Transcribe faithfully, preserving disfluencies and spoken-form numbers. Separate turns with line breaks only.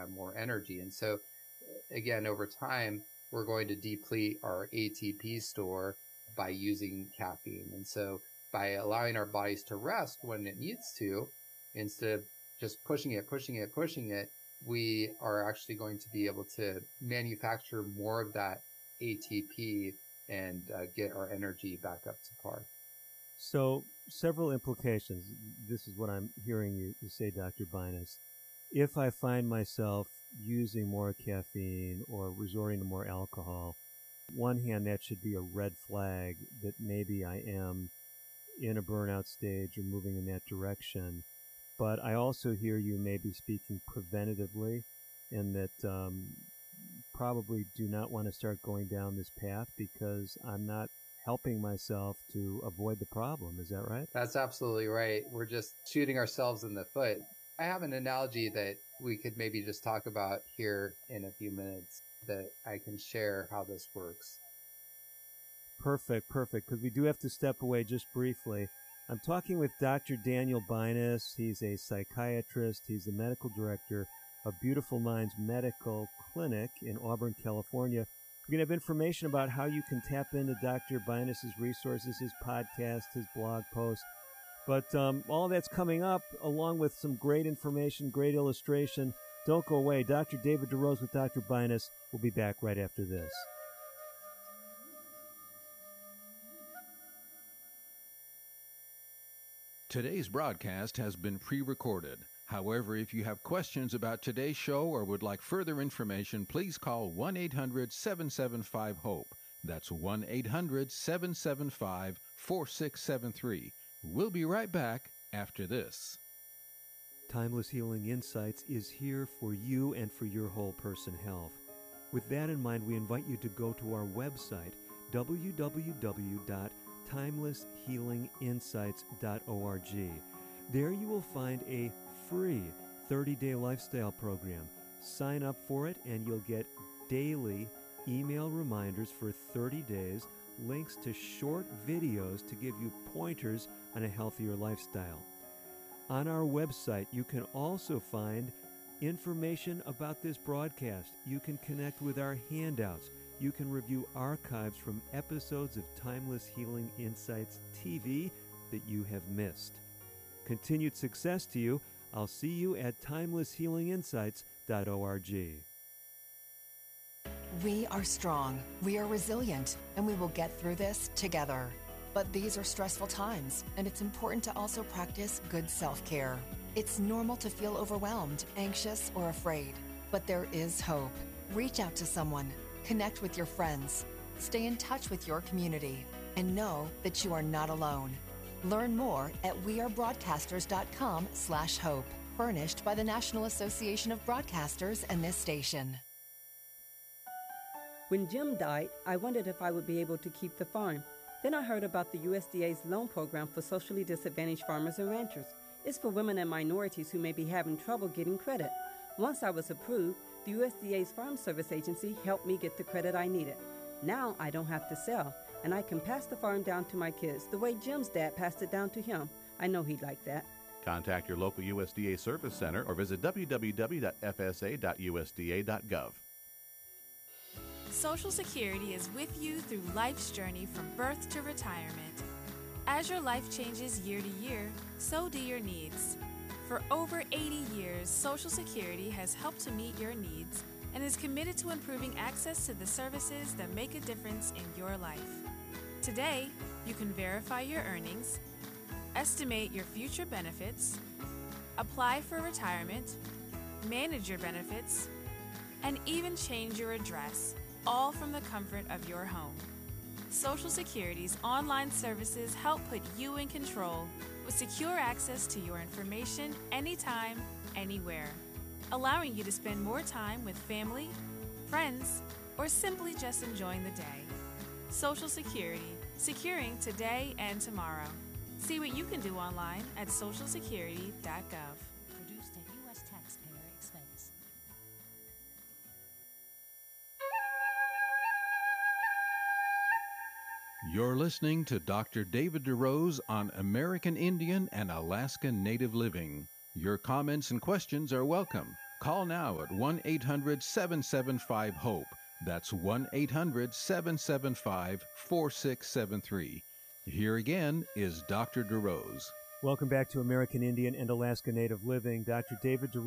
have more energy. And so, again, over time, we're going to deplete our A T P store by using caffeine. And so by allowing our bodies to rest when it needs to, instead of just pushing it, pushing it, pushing it, we are actually going to be able to manufacture more of that A T P and uh, get our energy back up to par.
So several implications. This is what I'm hearing you, you say, Doctor Binus. If I find myself using more caffeine or resorting to more alcohol, one hand, that should be a red flag that maybe I am in a burnout stage or moving in that direction. But I also hear you maybe speaking preventatively, and that um, probably do not want to start going down this path because I'm not helping myself to avoid the problem. Is that right?
That's absolutely right. We're just shooting ourselves in the foot. I have an analogy that we could maybe just talk about here in a few minutes that I can share how this works.
Perfect, perfect, because we do have to step away just briefly. I'm talking with Doctor Daniel Binus. He's a psychiatrist. He's the medical director of Beautiful Minds Medical Clinic in Auburn, California. We're going to have information about how you can tap into Doctor Binus's resources, his podcast, his blog post. But um, all that's coming up, along with some great information, great illustration. Don't go away. Doctor David DeRose with Doctor Binus will be back right after this.
Today's broadcast has been pre-recorded. However, if you have questions about today's show or would like further information, please call one eight hundred seven seven five HOPE. That's one eight hundred seven seven five four six seven three. We'll be right back after this.
Timeless Healing Insights is here for you and for your whole person health. With that in mind, we invite you to go to our website, w w w dot timeless healing insights dot org. There you will find a free thirty-day lifestyle program. Sign up for it and you'll get daily email reminders for thirty days, links to short videos to give you pointers on a healthier lifestyle. On our website, you can also find information about this broadcast. You can connect with our handouts. You can review archives from episodes of Timeless Healing Insights T V that you have missed. Continued success to you. I'll see you at timeless healing insights dot org.
We are strong, we are resilient, and we will get through this together. But these are stressful times, and it's important to also practice good self-care. It's normal to feel overwhelmed, anxious, or afraid, but there is hope. Reach out to someone, connect with your friends, stay in touch with your community, and know that you are not alone. Learn more at wearebroadcasters.com slash hope, furnished by the National Association of Broadcasters and this station.
When Jim died, I wondered if I would be able to keep the farm. Then I heard about the U S D A's loan program for socially disadvantaged farmers and ranchers. It's for women and minorities who may be having trouble getting credit. Once I was approved, the U S D A's Farm Service Agency helped me get the credit I needed. Now I don't have to sell, and I can pass the farm down to my kids the way Jim's dad passed it down to him. I know he'd like that.
Contact your local U S D A Service Center or visit w w w dot f s a dot u s d a dot gov.
Social Security is with you through life's journey from birth to retirement. As your life changes year to year, so do your needs. For over eighty years, Social Security has helped to meet your needs and is committed to improving access to the services that make a difference in your life. Today, you can verify your earnings, estimate your future benefits, apply for retirement, manage your benefits, and even change your address, all from the comfort of your home. Social Security's online services help put you in control with secure access to your information anytime, anywhere, allowing you to spend more time with family, friends, or simply just enjoying the day. Social Security, securing today and tomorrow. See what you can do online at social security dot gov.
Produced at U S taxpayer expense.
You're listening to Doctor David DeRose on American Indian and Alaska Native Living. Your comments and questions are welcome. Call now at one eight hundred seven seven five HOPE. That's one eight hundred seven seven five four six seven three. Here again is Doctor DeRose.
Welcome back to American Indian and Alaska Native Living. Doctor David DeRose